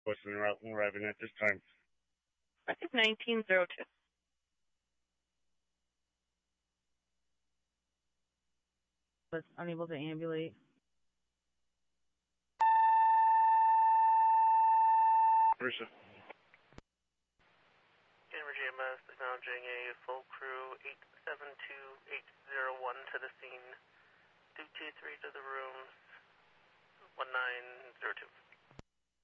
What's arriving at this time? I think 1902. Was unable to ambulate. Versa. Denver GMS acknowledging a full crew 872801 to the scene. 223 to the rooms 1902.